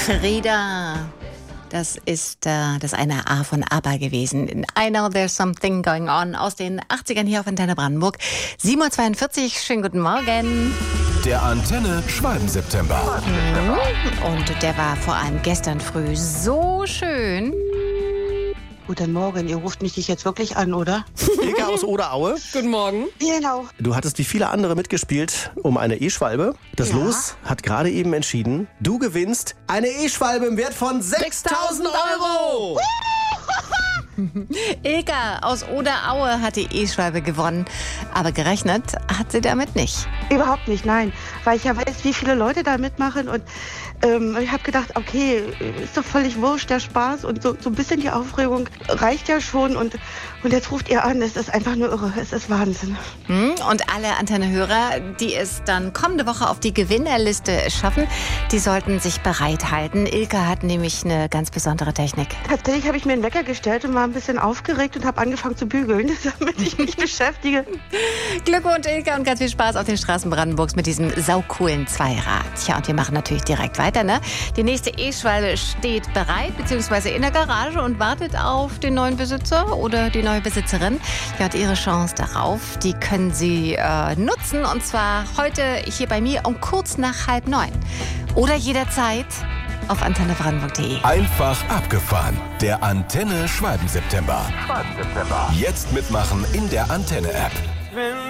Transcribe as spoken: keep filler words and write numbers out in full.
Frida. Das ist äh, das eine A von ABBA gewesen. I know there's something going on aus den achtzigern hier auf Antenne Brandenburg. sieben Uhr zweiundvierzig, schönen guten Morgen. Der Antenne Schwalben-September. Mhm. Und der war vor allem gestern früh so schön. Guten Morgen, ihr ruft mich nicht jetzt wirklich an, oder? Ilka aus Oderaue. Guten Morgen. Genau. Du hattest wie viele andere mitgespielt um eine E-Schwalbe. Das Ja. Los hat gerade eben entschieden, du gewinnst eine E-Schwalbe im Wert von sechstausend Euro. Ilka aus Oderaue hat die E-Schwalbe gewonnen. Aber gerechnet hat sie damit nicht. Überhaupt nicht, nein. Weil ich ja weiß, wie viele Leute da mitmachen. Und ähm, ich habe gedacht, okay, ist doch völlig wurscht, der Spaß. Und so, so ein bisschen die Aufregung reicht ja schon. Und, und jetzt ruft ihr an, es ist einfach nur irre. Es ist Wahnsinn. Hm, Und alle Antenne-Hörer, die es dann kommende Woche auf die Gewinnerliste schaffen, die sollten sich bereithalten. Ilka hat nämlich eine ganz besondere Technik. Tatsächlich habe ich mir einen Wecker gestellt und war ein bisschen aufgeregt und habe angefangen zu bügeln, damit ich mich beschäftige. Glückwunsch, Ilka, und ganz viel Spaß auf den Straßen Brandenburgs mit diesem saucoolen Zweirad. Ja, und wir machen natürlich direkt weiter, ne? Die nächste E-Schwalbe steht bereit, beziehungsweise in der Garage und wartet auf den neuen Besitzer oder die neue Besitzerin. Ja, und ihre Chance darauf, die können Sie äh, nutzen, und zwar heute hier bei mir um kurz nach halb neun. Oder jederzeit auf antenne brandenburg punkt de. Einfach abgefahren. Der Antenne Schwalben-September. Jetzt mitmachen in der Antenne-App.